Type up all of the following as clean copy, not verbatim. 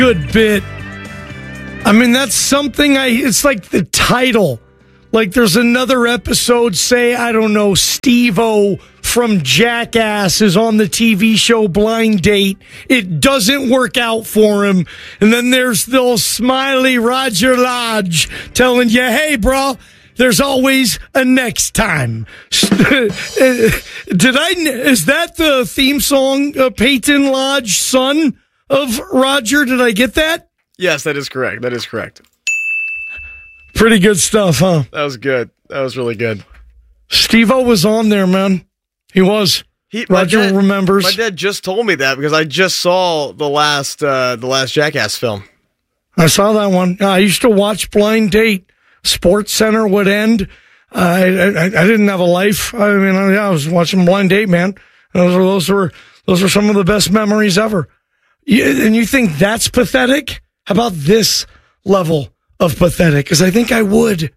Good bit. I mean, that's something it's like the title. Like there's another episode, say, I don't know, Steve-O from Jackass is on the TV show Blind Date. It doesn't work out for him. And then there's the old smiley Roger Lodge telling you, hey, bro, there's always a next time. Is that the theme song, Peyton Lodge, son of Roger? Did I get that? Yes, that is correct. That is correct. Pretty good stuff, huh? That was good. That was really good. Steve-O was on there, man. He was. Roger remembers. My dad just told me that because I just saw the last Jackass film. I saw that one. I used to watch Blind Date. Sports Center would end. I didn't have a life. I mean, I was watching Blind Date, man. Those were some of the best memories ever. And you think that's pathetic? How about this level of pathetic? Because I think I would.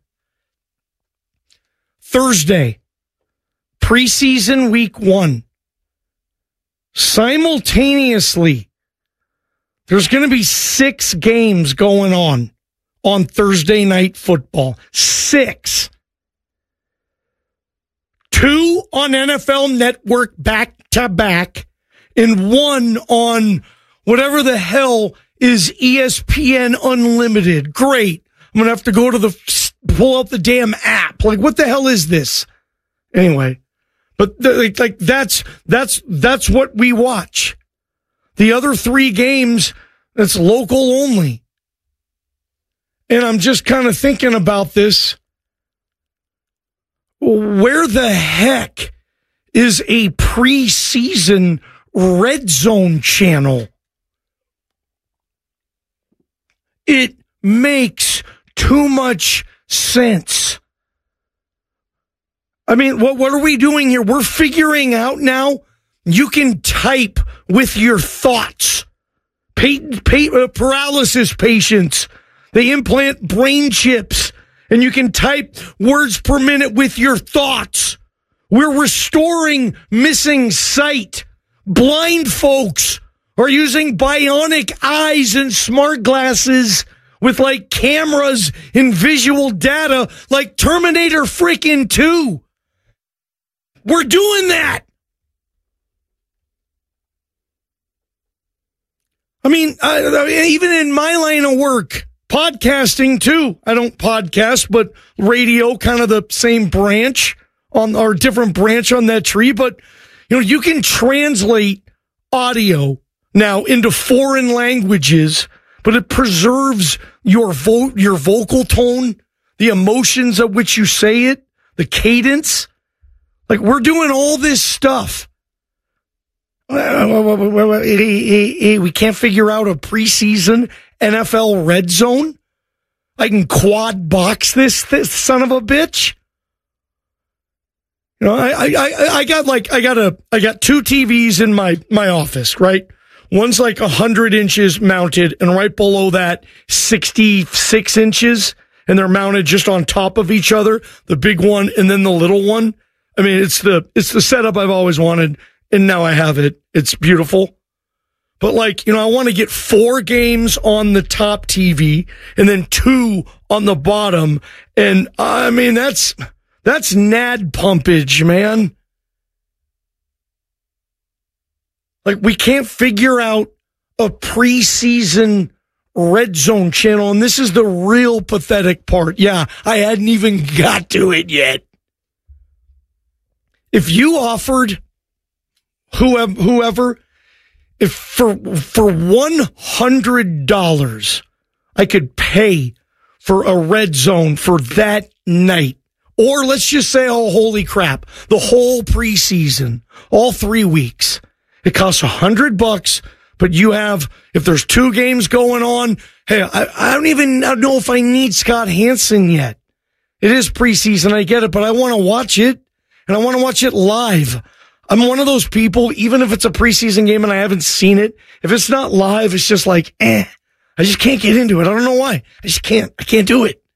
Thursday, preseason week 1. Simultaneously, there's going to be 6 games going on Thursday Night Football. 6. 2 on NFL Network back-to-back, and 1 on whatever the hell is ESPN Unlimited. Great. I'm going to have to go to pull out the damn app. Like, what the hell is this? Anyway, but that's what we watch. The other 3 games, that's local only. And I'm just kind of thinking about this. Where the heck is a preseason red zone channel? It makes too much sense. I mean, what are we doing here? We're figuring out now you can type with your thoughts. Paralysis patients, they implant brain chips, and you can type words per minute with your thoughts. We're restoring missing sight. Blind folks are using bionic eyes and smart glasses with like cameras and visual data like Terminator freaking 2. We're doing that. I mean, even in my line of work, podcasting too. I don't podcast, but radio, kind of the same branch or different branch on that tree. But, you can translate audio now into foreign languages, but it preserves your vocal tone, the emotions at which you say it, the cadence. Like, we're doing all this stuff. We can't figure out a preseason NFL red zone. I can quad box this son of a bitch. I got 2 TVs in my office, right? One's like 100 inches mounted, and right below that, 66 inches, and they're mounted just on top of each other. The big one and then the little one. I mean, it's the setup I've always wanted, and now I have it. It's beautiful. But I want to get 4 games on the top TV and then 2 on the bottom. And I mean, that's nad pumpage, man. Like, we can't figure out a preseason red zone channel. And this is the real pathetic part. Yeah, I hadn't even got to it yet. If you offered whoever, if for $100, I could pay for a red zone for that night. Or let's just say, oh, holy crap, the whole preseason, all 3 weeks. It costs $100, but you have, if there's 2 games going on, hey, I don't even know if I need Scott Hansen yet. It is preseason, I get it, but I want to watch it, and I want to watch it live. I'm one of those people, even if it's a preseason game and I haven't seen it, if it's not live, it's just like, I just can't get into it. I don't know why. I just can't. I can't do it.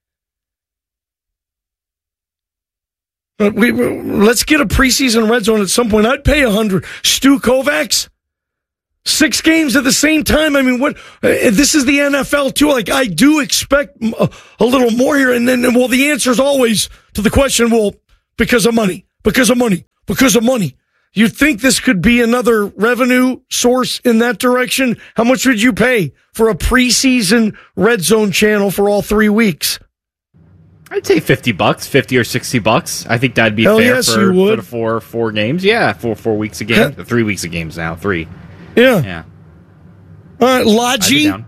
But let's get a preseason red zone at some point. I'd pay $100. Stu Kovacs, 6 games at the same time. I mean, what? This is the NFL too. Like, I do expect a little more here. And then, well, the answer is always to the question, well, because of money, because of money, because of money. You'd think this could be another revenue source in that direction. How much would you pay for a preseason Red Zone channel for all 3 weeks? I'd say $50, $50 or $60. I think that'd be Hell fair yes, for you would. the four games. Yeah, 4 weeks a game. 3 weeks of games now. 3. Yeah. All right, I'd be Logi, down.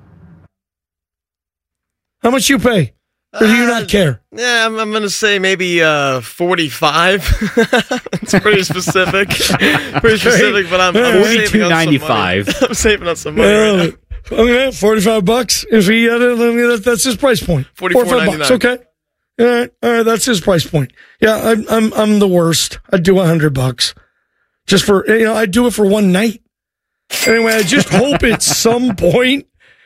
how much you pay? Or do you not care? Yeah, I'm going to say maybe 45. It's pretty specific. Pretty specific, but I'm saving up some money. $42.95. I'm saving up some money right now. Okay, $45. If he had it, that's his price point. $44.99. Okay. All right, that's his price point. Yeah, I'm the worst. I'd do $100 just for, I'd do it for one night. Anyway, I just hope at some point,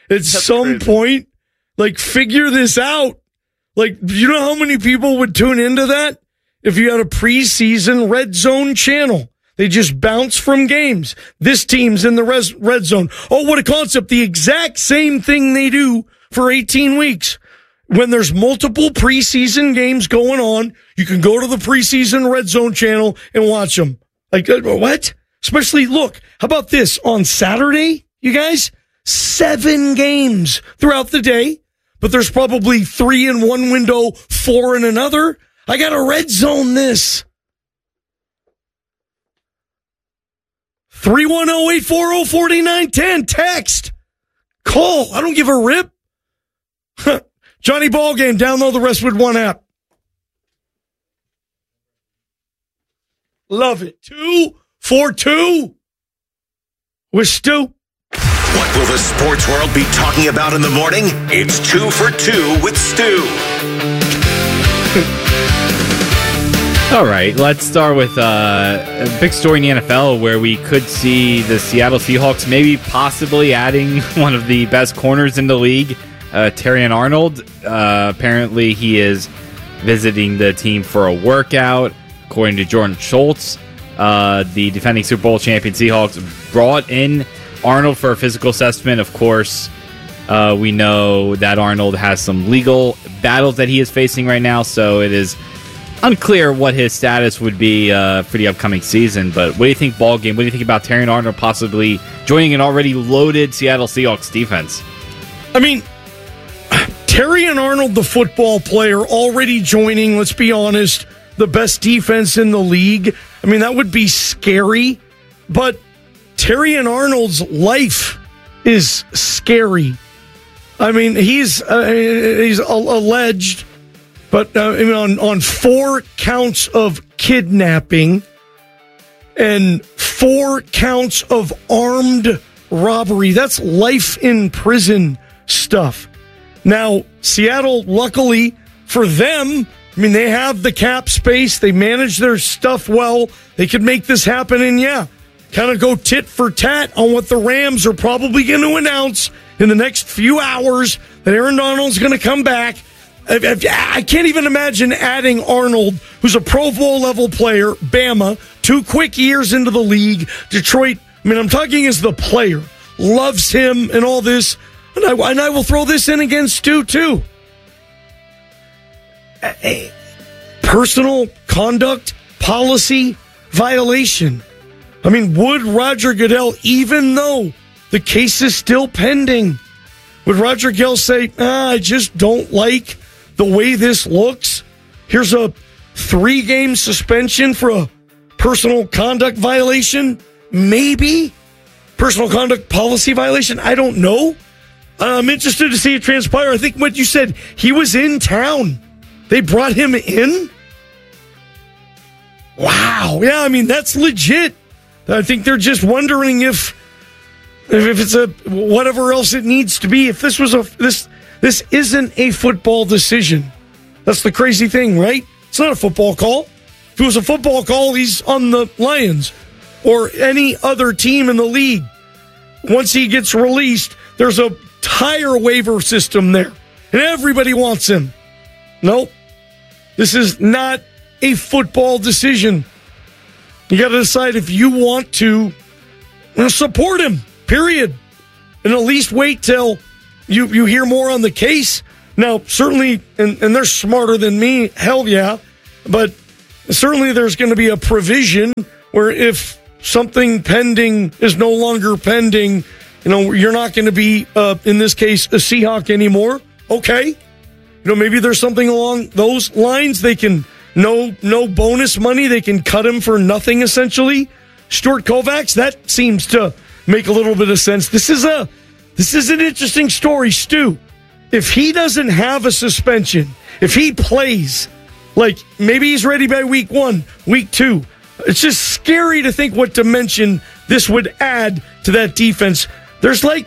like, figure this out. Like, you know how many people would tune into that if you had a preseason Red Zone channel? They just bounce from games. This team's in the Red Zone. Oh, what a concept. The exact same thing they do for 18 weeks. When there's multiple preseason games going on, you can go to the preseason Red Zone channel and watch them. Like, what? Especially, look, how about this? On Saturday, you guys, 7 games throughout the day, but there's probably 3 in one window, 4 in another. I got to Red Zone this. 310-840-4910. Text. Call. I don't give a rip. Johnny Ballgame. Download the Westwood One app. Love it. 2-for-2 with Stu. What will the sports world be talking about in the morning? It's 2 for 2 with Stu. All right, let's start with a big story in the NFL where we could see the Seattle Seahawks maybe possibly adding one of the best corners in the league, Terrion Arnold. Apparently, he is visiting the team for a workout. According to Jordan Schultz, the defending Super Bowl champion Seahawks brought in Arnold for a physical assessment. Of course, we know that Arnold has some legal battles that he is facing right now, so it is unclear what his status would be for the upcoming season. But what do you think, Ballgame? What do you think about Terrion Arnold possibly joining an already loaded Seattle Seahawks defense? I mean, Terrion Arnold, the football player, already joining, let's be honest, the best defense in the league. I mean, that would be scary, but Terrion Arnold's life is scary. I mean, he's alleged, but on 4 counts of kidnapping and 4 counts of armed robbery. That's life in prison stuff. Now, Seattle, luckily for them, I mean, they have the cap space. They manage their stuff well. They could make this happen and, yeah, kind of go tit for tat on what the Rams are probably going to announce in the next few hours, that Aaron Donald's going to come back. I can't even imagine adding Arnold, who's a Pro Bowl level player, Bama, 2 quick years into the league. Detroit, I mean, I'm talking as the player, loves him and all this. And I will throw this in against Stu, too. A personal conduct policy violation. I mean, would Roger Goodell, even though the case is still pending, would Roger Goodell say, I just don't like the way this looks? Here's a 3-game suspension for a personal conduct violation? Maybe. Personal conduct policy violation? I don't know. I'm interested to see it transpire. I think what you said, he was in town. They brought him in? Wow. Yeah, I mean, that's legit. I think they're just wondering if it's a whatever else it needs to be. If this was this isn't a football decision. That's the crazy thing, right? It's not a football call. If it was a football call, he's on the Lions or any other team in the league. Once he gets released, there's a tire waiver system there, and everybody wants him. Nope. This is not a football decision. You got to decide if you want to support him. period. And at least wait till you hear more on the case. Now, certainly, and they're smarter than me, hell yeah, but certainly there's going to be a provision where if something pending is no longer pending, you're not going to be, in this case, a Seahawk anymore. Okay. Maybe there's something along those lines. They can, no bonus money. They can cut him for nothing, essentially. Stuart Kovacs, that seems to make a little bit of sense. This is an interesting story, Stu. If he doesn't have a suspension, if he plays, like maybe he's ready by week 1, week 2, it's just scary to think what dimension this would add to that defense. There's like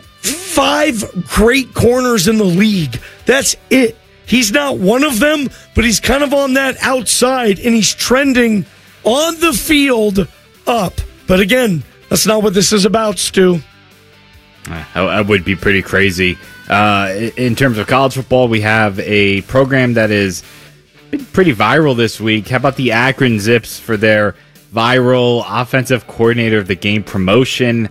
5 great corners in the league. That's it. He's not one of them, but he's kind of on that outside, and he's trending on the field up. But again, that's not what this is about, Stu. That would be pretty crazy. In terms of college football, we have a program that is been pretty viral this week. How about the Akron Zips for their viral offensive coordinator of the game promotion?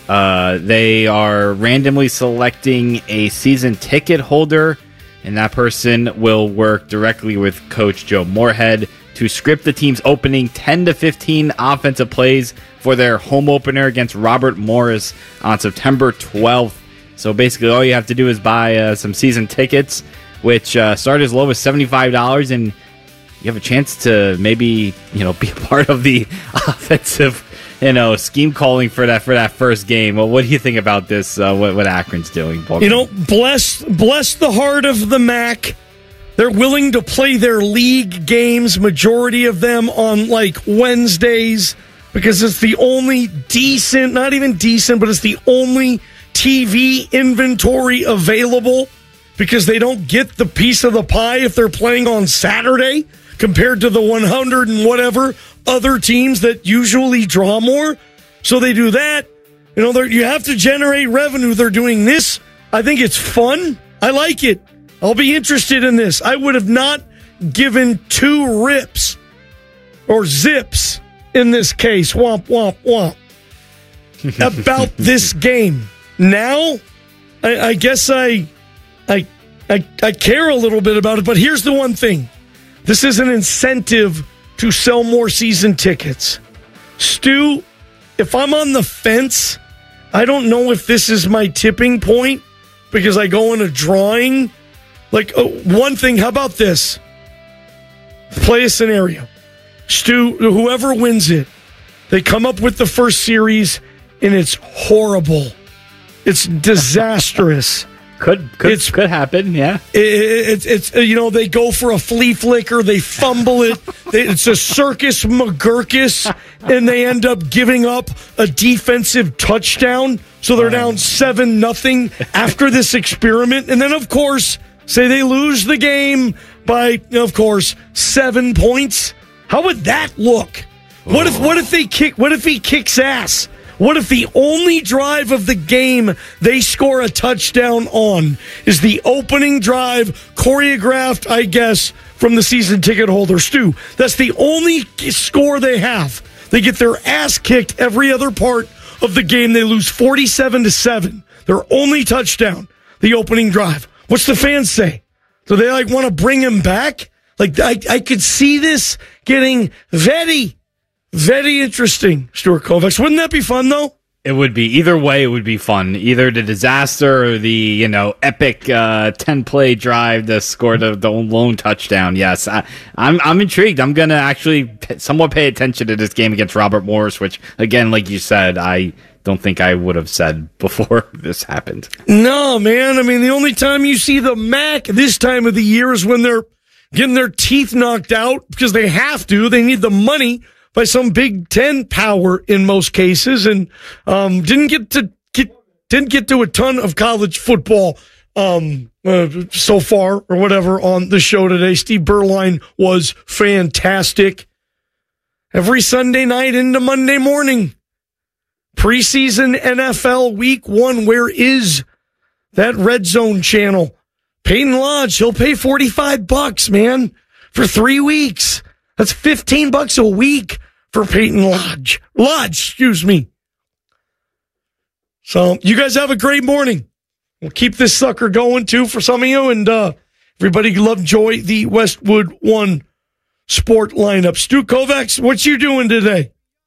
They are randomly selecting a season ticket holder, and that person will work directly with Coach Joe Moorhead to script the team's opening 10 to 15 offensive plays for their home opener against Robert Morris on September 12th. So basically all you have to do is buy some season tickets, which start as low as $75, and you have a chance to maybe, be a part of the offensive, scheme calling for that first game. Well, what do you think about this, what Akron's doing? Bless the heart of the MAC. They're willing to play their league games, majority of them on like Wednesdays, because it's the only decent, not even decent, but it's the only TV inventory available, because they don't get the piece of the pie if they're playing on Saturday compared to the 100 and whatever other teams that usually draw more. So they do that. You have to generate revenue. They're doing this. I think it's fun. I like it. I'll be interested in this. I would have not given 2 rips or zips in this case. Womp, womp, womp. About this game. Now, I guess I care a little bit about it, but here's the one thing. This is an incentive to sell more season tickets. Stu, if I'm on the fence, I don't know if this is my tipping point because I go in a drawing. Like, one thing, how about this? Play a scenario. Stu, whoever wins it, they come up with the first series, and it's horrible. It's disastrous. Could happen, yeah. It's they go for a flea flicker, they fumble it. It's a circus McGurkus, and they end up giving up a defensive touchdown, so they're down 7-0 after this experiment. And then, of course, say they lose the game by, of course, 7 points. How would that look? What if he kicks ass? What if the only drive of the game they score a touchdown on is the opening drive choreographed, I guess, from the season ticket holder? Stu, that's the only score they have. They get their ass kicked every other part of the game. They lose 47-7. Their only touchdown, the opening drive. What's the fans say? Do they want to bring him back? I could see this getting very, very interesting, Stuart Kovacs. Wouldn't that be fun, though? It would be. Either way, it would be fun. Either the disaster or the, epic 10-play drive to score the lone touchdown. Yes, I'm intrigued. I'm going to actually somewhat pay attention to this game against Robert Morris, which, again, like you said, I don't think I would have said before this happened. No, man. I mean, the only time you see the MAC this time of the year is when they're getting their teeth knocked out because they have to. They need the money by some Big Ten power in most cases, and didn't get to a ton of college football so far or whatever on the show today. Steve Berline was fantastic. Every Sunday night into Monday morning, preseason NFL Week 1. Where is that Red Zone channel? Peyton Lodge, he'll pay $45, man, for 3 weeks. That's $15 a week for Peyton Lodge. Excuse me. So you guys have a great morning. We'll keep this sucker going, too, for some of you. And everybody enjoy the Westwood One Sport lineup. Stu Kovacs, what you doing today?